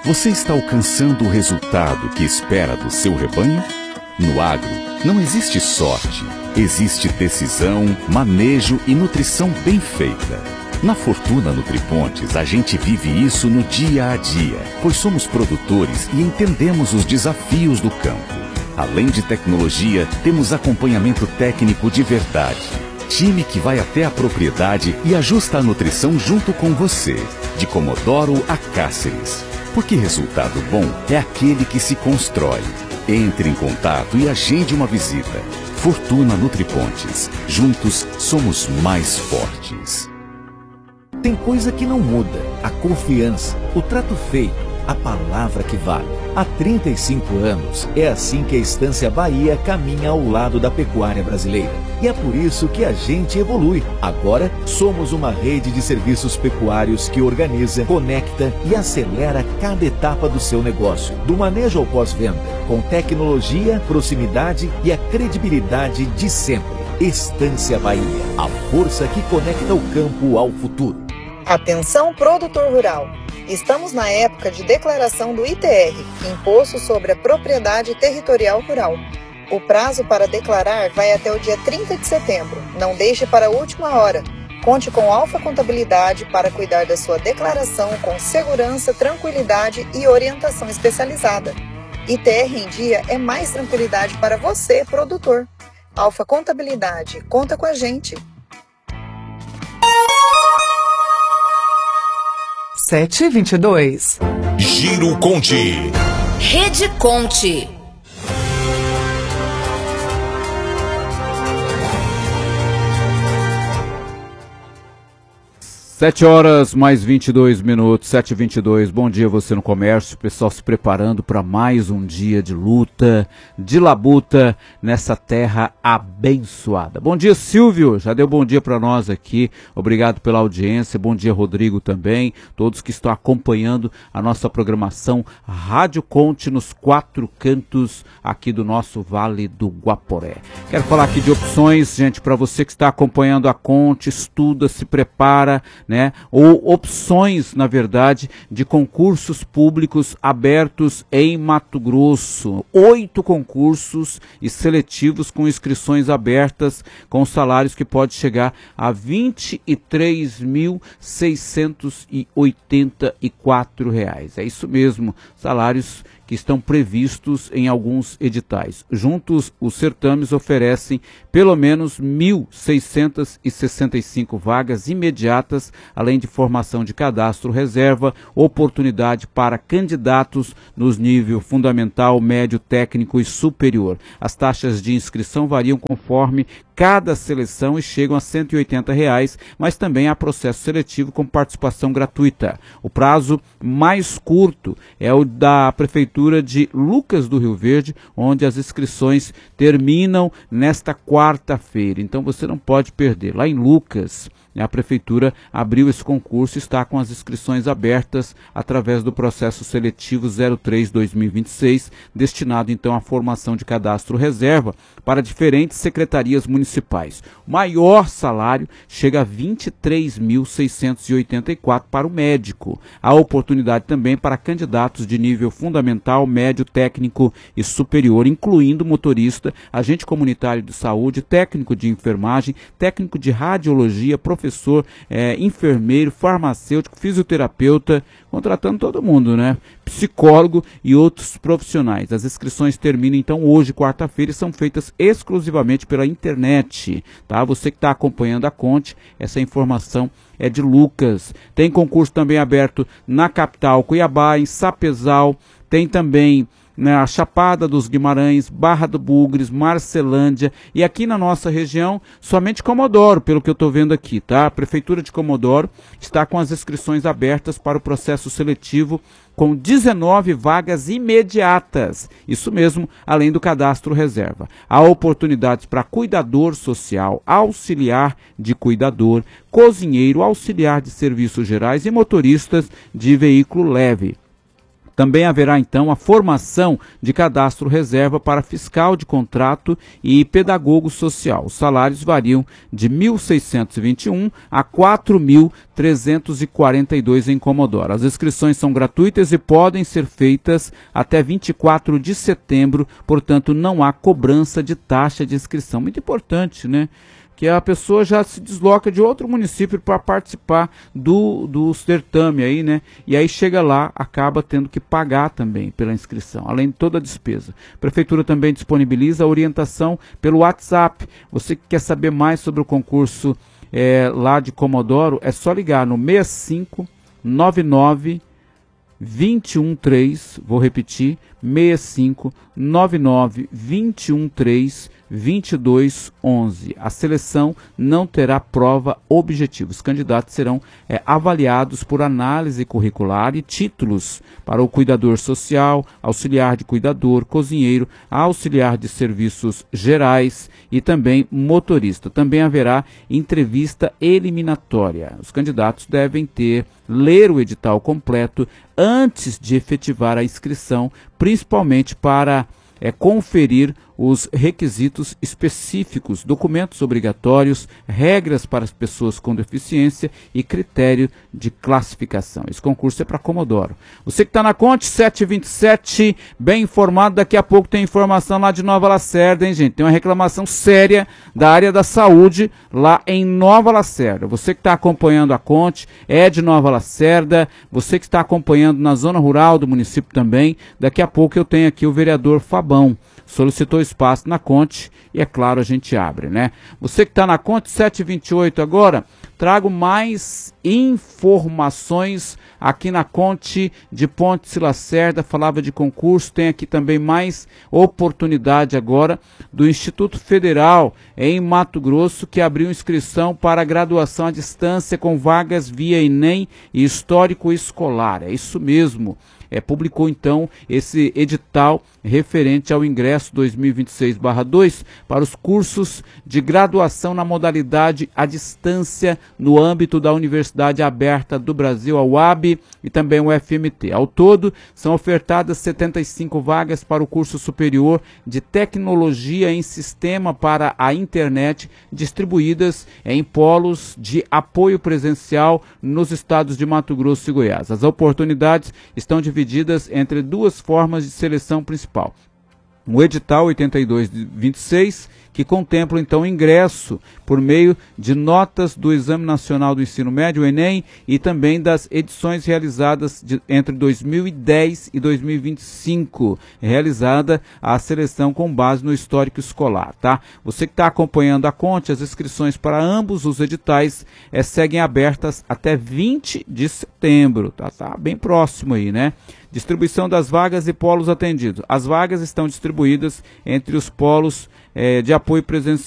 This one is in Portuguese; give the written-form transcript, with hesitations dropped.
Você está alcançando o resultado que espera do seu rebanho? No agro, não existe sorte, existe decisão, manejo e nutrição bem feita. Na Fortuna Nutripontes, a gente vive isso no dia a dia, pois somos produtores e entendemos os desafios do campo. Além de tecnologia, temos acompanhamento técnico de verdade. Time que vai até a propriedade e ajusta a nutrição junto com você, de Comodoro a Cáceres. Porque resultado bom é aquele que se constrói. Entre em contato e agende uma visita. Fortuna Nutripontes. Juntos somos mais fortes. Tem coisa que não muda. A confiança, o trato feito, a palavra que vale. Há 35 anos, é assim que a Estância Bahia caminha ao lado da pecuária brasileira. E é por isso que a gente evolui. Agora, somos uma rede de serviços pecuários que organiza, conecta e acelera cada etapa do seu negócio. Do manejo ao pós-venda, com tecnologia, proximidade e a credibilidade de sempre. Estância Bahia, a força que conecta o campo ao futuro. Atenção, produtor rural. Estamos na época de declaração do ITR, Imposto sobre a Propriedade Territorial Rural. O prazo para declarar vai até o dia 30 de setembro. Não deixe para a última hora. Conte com Alfa Contabilidade para cuidar da sua declaração com segurança, tranquilidade e orientação especializada. ITR em dia é mais tranquilidade para você, produtor. Alfa Contabilidade, conta com a gente. 7h22. Giro Conte. Rede Conte. 7h mais 22 minutos, 7h22, bom dia você no comércio, pessoal se preparando para mais um dia de luta, de labuta nessa terra abençoada. Bom dia Silvio, já deu bom dia para nós aqui, obrigado pela audiência, bom dia Rodrigo também, todos que estão acompanhando a nossa programação Rádio Conte nos 4 cantos aqui do nosso Vale do Guaporé. Quero falar aqui de opções, gente, para você que está acompanhando a Conte, estuda, se prepara, né? Ou opções, na verdade, de concursos públicos abertos em Mato Grosso. 8 concursos e seletivos com inscrições abertas, com salários que pode chegar a R$ 23.684. É isso mesmo, salários que estão previstos em alguns editais. Juntos, os certames oferecem pelo menos 1.665 vagas imediatas, além de formação de cadastro reserva, oportunidade para candidatos nos níveis fundamental, médio, técnico e superior. As taxas de inscrição variam conforme cada seleção e chegam a R$ 180, mas também há processo seletivo com participação gratuita. O prazo mais curto é o da Prefeitura de Lucas do Rio Verde, onde as inscrições terminam nesta quarta-feira. Então você não pode perder. Lá em Lucas, a Prefeitura abriu esse concurso e está com as inscrições abertas através do processo seletivo 03-2026, destinado então à formação de cadastro reserva para diferentes secretarias municipais. O maior salário chega a R$ 23.684 para o médico. Há oportunidade também para candidatos de nível fundamental, médio, técnico e superior, incluindo motorista, agente comunitário de saúde, técnico de enfermagem, técnico de radiologia, professor, enfermeiro, farmacêutico, fisioterapeuta, contratando todo mundo, né? Psicólogo e outros profissionais. As inscrições terminam então hoje, quarta-feira, e são feitas exclusivamente pela internet, tá? Você que está acompanhando a Conte, essa informação é de Lucas. Tem concurso também aberto na capital, Cuiabá, em Sapezal, tem também a Chapada dos Guimarães, Barra do Bugres, Marcelândia e aqui na nossa região, somente Comodoro, pelo que eu estou vendo aqui, tá? A Prefeitura de Comodoro está com as inscrições abertas para o processo seletivo com 19 vagas imediatas, isso mesmo, além do cadastro reserva. Há oportunidades para cuidador social, auxiliar de cuidador, cozinheiro, auxiliar de serviços gerais e motoristas de veículo leve. Também haverá então a formação de cadastro reserva para fiscal de contrato e pedagogo social. Os salários variam de R$ 1.621 a R$ 4.342 em Comodoro. As inscrições são gratuitas e podem ser feitas até 24 de setembro, portanto não há cobrança de taxa de inscrição. Muito importante, né? Que a pessoa já se desloca de outro município para participar do certame aí, né? E aí chega lá, acaba tendo que pagar também pela inscrição, além de toda a despesa. A Prefeitura também disponibiliza a orientação pelo WhatsApp. Você que quer saber mais sobre o concurso lá de Comodoro, é só ligar no 6599 213, vou repetir, 6599 213 2211. A seleção não terá prova objetiva. Os candidatos serão avaliados por análise curricular e títulos para o cuidador social, auxiliar de cuidador, cozinheiro, auxiliar de serviços gerais e também motorista. Também haverá entrevista eliminatória. Os candidatos devem ler o edital completo antes de efetivar a inscrição, principalmente para conferir os requisitos específicos, documentos obrigatórios, regras para as pessoas com deficiência e critério de classificação. Esse concurso é para Comodoro. Você que está na Conte 727, bem informado, daqui a pouco tem informação lá de Nova Lacerda, hein, gente? Tem uma reclamação séria da área da saúde lá em Nova Lacerda. Você que está acompanhando a Conte, é de Nova Lacerda, você que está acompanhando na zona rural do município também, daqui a pouco eu tenho aqui o vereador Fabão. Solicitou espaço na Conte e, é claro, a gente abre, né? Você que está na Conte 728 agora, trago mais informações aqui na Conte de Pontes e Lacerda. Falava de concurso, tem aqui também mais oportunidade agora do Instituto Federal em Mato Grosso, que abriu inscrição para graduação à distância com vagas via Enem e histórico escolar. É isso mesmo. Publicou então esse edital referente ao ingresso 2026/2 para os cursos de graduação na modalidade à distância no âmbito da Universidade Aberta do Brasil, a UAB, e também o FMT. Ao todo, são ofertadas 75 vagas para o curso superior de Tecnologia em Sistema para a Internet, distribuídas em polos de apoio presencial nos estados de Mato Grosso e Goiás. As oportunidades estão divididas entre duas formas de seleção principal. O edital 8226, que contempla então o ingresso por meio de notas do Exame Nacional do Ensino Médio, o Enem, e também das edições realizadas entre 2010 e 2025, realizada a seleção com base no histórico escolar, tá? Você que está acompanhando a Conte, as inscrições para ambos os editais seguem abertas até 20 de setembro, tá bem próximo aí, né? Distribuição das vagas e polos atendidos. As vagas estão distribuídas entre os polos de apoio presencial